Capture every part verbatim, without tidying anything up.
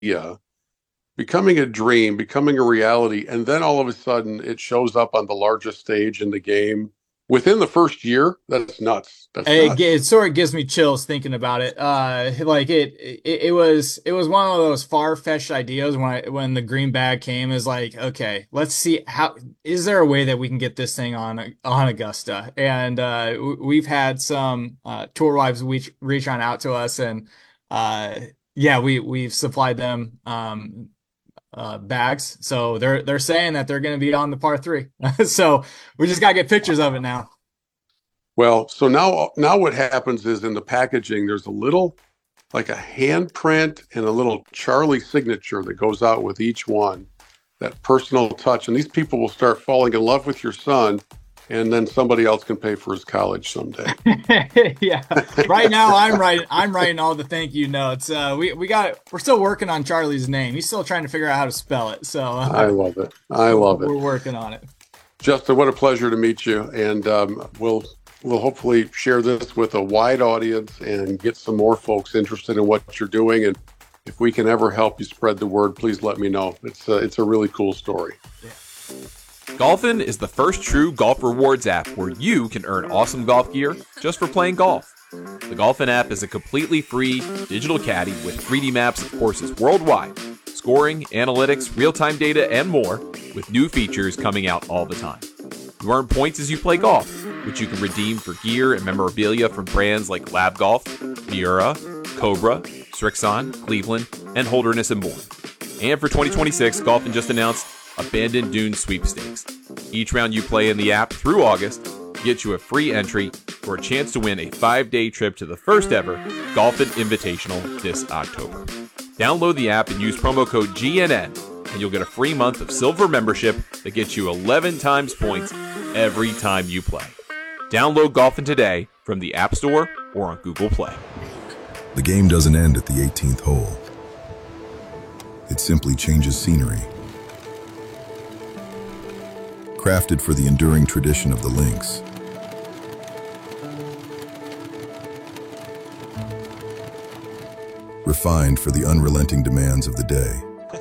becoming a dream, becoming a reality, and then all of a sudden it shows up on the largest stage in the game within the first year. That's nuts. That's It, nuts. it sort of gives me chills thinking about it. Uh, like it, it, it was, it was one of those far-fetched ideas when I, when the green bag came. Is like, okay, let's see how is there a way that we can get this thing on on Augusta? And uh, we've had some uh, tour wives reach reach on out to us, and uh, yeah, we we've supplied them um, uh, bags. So they're they're saying that they're going to be on the par three. So we just gotta get pictures of it now. Well, so now now what happens is in the packaging, there's a little like a handprint and a little Charlie signature that goes out with each one, that personal touch. And these people will start falling in love with your son, and then somebody else can pay for his college someday. Yeah. Right now I'm writing I'm writing all the thank you notes. Uh we we got we're still working on Charlie's name. He's still trying to figure out how to spell it. So uh, I love it. I love it. We're working on it. Justin, what a pleasure to meet you. And um, we'll we'll hopefully share this with a wide audience and get some more folks interested in what you're doing. And if we can ever help you spread the word, please let me know. It's a, it's a really cool story. Yeah. Golfin is the first true golf rewards app where you can earn awesome golf gear just for playing golf. The Golfin app is a completely free digital caddy with three D maps of courses worldwide, scoring, analytics, real-time data, and more, with new features coming out all the time. You earn points as you play golf, which you can redeem for gear and memorabilia from brands like Lab Golf, Miura, Cobra, Srixon, Cleveland, and Holderness and more. And for twenty twenty-six, Golfin just announced Abandoned Dunes Sweepstakes. Each round you play in the app through August gets you a free entry for a chance to win a five-day trip to the first ever Golfin Invitational this October. Download the app and use promo code G N N, and you'll get a free month of silver membership that gets you eleven times points every time you play. Download Golfin today from the App Store or on Google Play. The game doesn't end at the eighteenth hole. It simply changes scenery. Crafted for the enduring tradition of the links. Refined for the unrelenting demands of the day.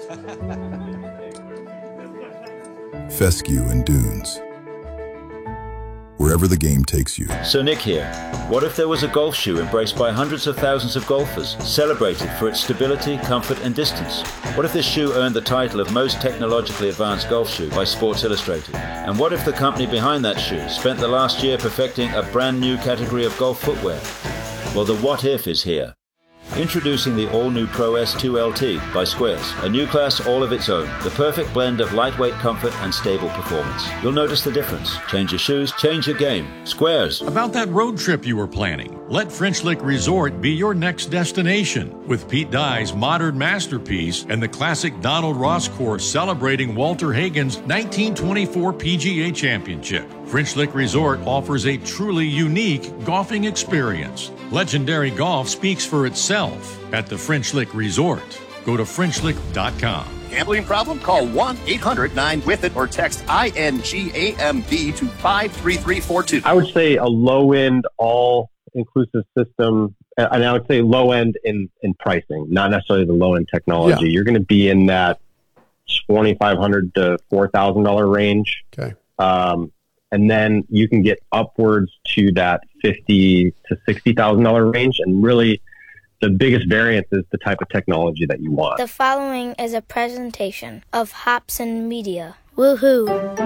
Fescue and Dunes. Wherever the game takes you. So Nick here. What if there was a golf shoe embraced by hundreds of thousands of golfers, celebrated for its stability, comfort, and distance? What if this shoe earned the title of most technologically advanced golf shoe by Sports Illustrated? And what if the company behind that shoe spent the last year perfecting a brand new category of golf footwear? Well, the what if is here. Introducing the all-new Pro S two L T by Squares, a new class all of its own, the perfect blend of lightweight comfort and stable performance. You'll notice the difference. Change your shoes, change your game. Squares. About that road trip you were planning, let French Lick Resort be your next destination. With Pete Dye's modern masterpiece and the classic Donald Ross course celebrating Walter Hagen's nineteen twenty-four P G A Championship. French Lick Resort offers a truly unique golfing experience. Legendary golf speaks for itself at the French Lick Resort. Go to French Lick dot com. Gambling problem? Call one eight hundred nine with it or text I N G A M B to five three three four two. I would say a low-end, all-inclusive system, and I would say low-end in, in pricing, not necessarily the low-end technology. Yeah. You're going to be in that twenty-five hundred dollars to four thousand dollars range. Okay. Um, and then you can get upwards to that fifty thousand to sixty thousand dollars range. And really, the biggest variance is the type of technology that you want. The following is a presentation of Hobson Media. Woohoo!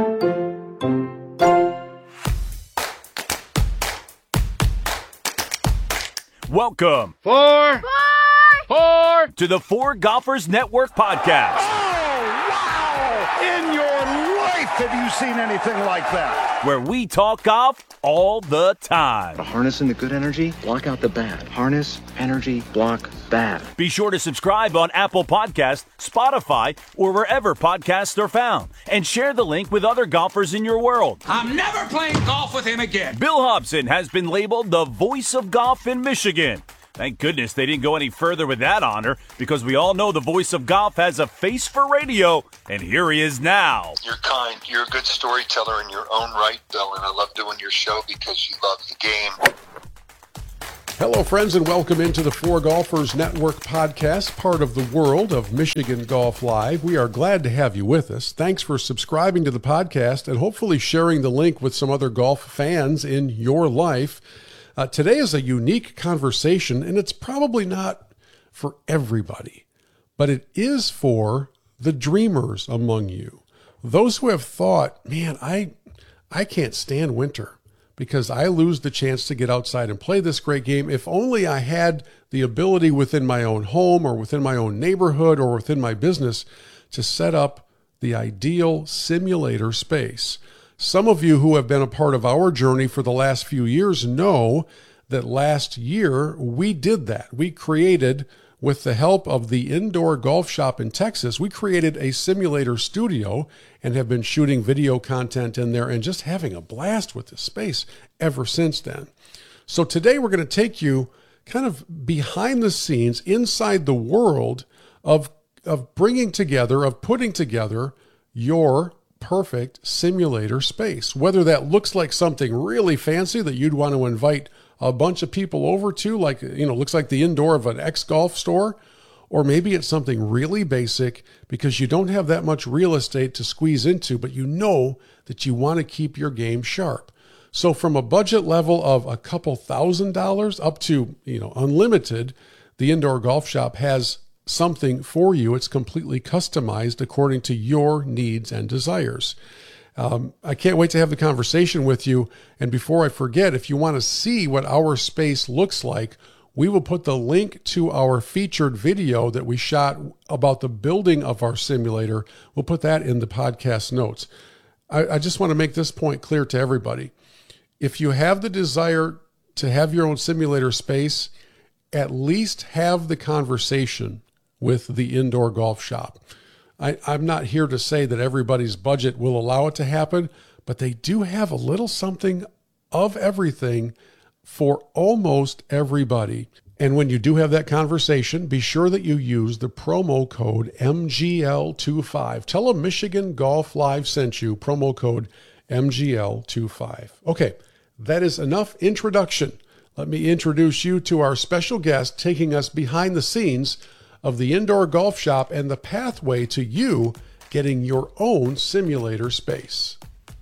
Welcome. Four. Four. Four. To the Four Golfers Network podcast. Oh, wow! In your life have you seen anything like that? Where we talk golf all the time. Harnessing the good energy, block out the bad. Harness, energy, block, bad. Be sure to subscribe on Apple Podcasts, Spotify, or wherever podcasts are found. And share the link with other golfers in your world. I'm never playing golf with him again. Bill Hobson has been labeled the voice of golf in Michigan. Thank goodness they didn't go any further with that honor, because we all know the voice of golf has a face for radio, and here he is now. You're kind. You're a good storyteller in your own right, Bill, and I love doing your show because you love the game. Hello, friends, and welcome into the Four Golfers Network podcast, part of the world of Michigan Golf Live. We are glad to have you with us. Thanks for subscribing to the podcast and hopefully sharing the link with some other golf fans in your life. Uh, today is a unique conversation, and it's probably not for everybody, but it is for the dreamers among you. Those who have thought, man, I, I can't stand winter, because I lose the chance to get outside and play this great game. If only I had the ability within my own home or within my own neighborhood or within my business to set up the ideal simulator space. Some of you who have been a part of our journey for the last few years know that last year we did that. We created, with the help of the Indoor Golf Shop in Texas, we created a simulator studio and have been shooting video content in there and just having a blast with the space ever since then. So today we're going to take you kind of behind the scenes, inside the world of, of bringing together, of putting together your perfect simulator space. Whether that looks like something really fancy that you'd want to invite a bunch of people over to, like, you know, looks like the indoor of an ex-golf store, or maybe it's something really basic because you don't have that much real estate to squeeze into, but you know that you want to keep your game sharp. So from a budget level of a couple thousand dollars up to, you know, unlimited, the Indoor Golf Shop has something for you. It's completely customized according to your needs and desires. Um, I can't wait to have the conversation with you. And before I forget, if you want to see what our space looks like, we will put the link to our featured video that we shot about the building of our simulator. We'll put that in the podcast notes. I, I just want to make this point clear to everybody. If you have the desire to have your own simulator space, at least have the conversation with the Indoor Golf Shop. I, I'm not here to say that everybody's budget will allow it to happen, but they do have a little something of everything for almost everybody. And when you do have that conversation, be sure that you use the promo code M G L twenty-five. Tell them Michigan Golf Live sent you, promo code M G L twenty-five. Okay, that is enough introduction. Let me introduce you to our special guest taking us behind the scenes of the Indoor Golf Shop and the pathway to you getting your own simulator space.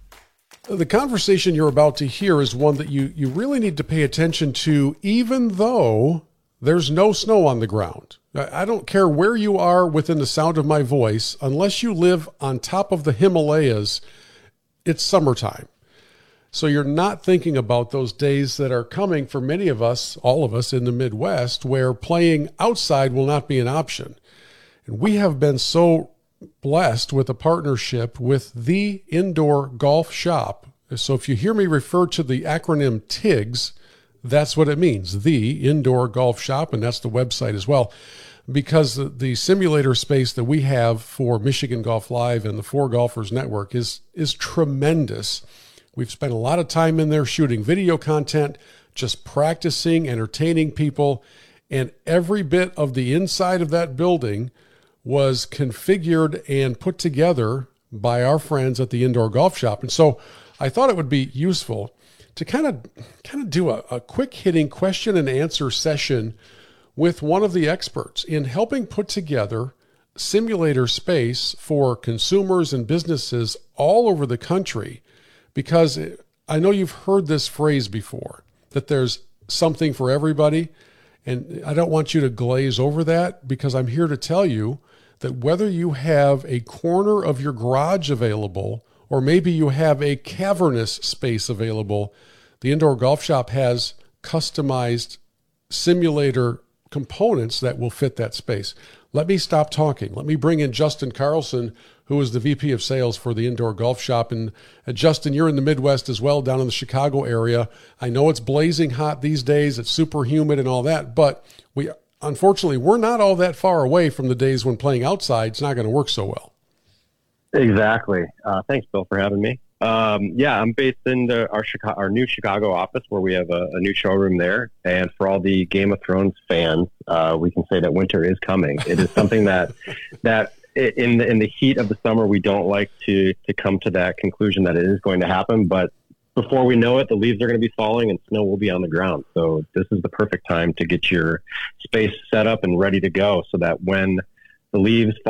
The conversation you're about to hear is one that you, you really need to pay attention to, even though there's no snow on the ground. I don't care where you are within the sound of my voice, unless you live on top of the Himalayas, it's summertime. So you're not thinking about those days that are coming for many of us, all of us in the Midwest, where playing outside will not be an option. And we have been so blessed with a partnership with the Indoor Golf Shop. So if you hear me refer to the acronym TIGS, that's what it means, the Indoor Golf Shop, and that's the website as well. Because the, the simulator space that we have for Michigan Golf Live and the Four Golfers Network is, is tremendous. We've spent a lot of time in there shooting video content, just practicing, entertaining people, and every bit of the inside of that building was configured and put together by our friends at the Indoor Golf Shop. And so I thought it would be useful to kind of kind of do a, a quick hitting question and answer session with one of the experts in helping put together simulator space for consumers and businesses all over the country. Because I know you've heard this phrase before, that there's something for everybody. And I don't want you to glaze over that, because I'm here to tell you that whether you have a corner of your garage available, or maybe you have a cavernous space available, the Indoor Golf Shop has customized simulator components that will fit that space. Let me stop talking. Let me bring in Justin Carlson, who is the V P of Sales for the Indoor Golf Shop. And uh, Justin, you're in the Midwest as well, down in the Chicago area. I know it's blazing hot these days. It's super humid and all that, but we unfortunately, we're not all that far away from the days when playing outside it's not going to work so well. Exactly. Uh, thanks, Bill, for having me. Um, yeah, I'm based in the, our Chicago, our new Chicago office, where we have a, a new showroom there. And for all the Game of Thrones fans, uh, we can say that winter is coming. It is something that that in the in the heat of the summer we don't like to to come to that conclusion that it is going to happen. But before we know it, the leaves are going to be falling and snow will be on the ground. So this is the perfect time to get your space set up and ready to go so that when the leaves fall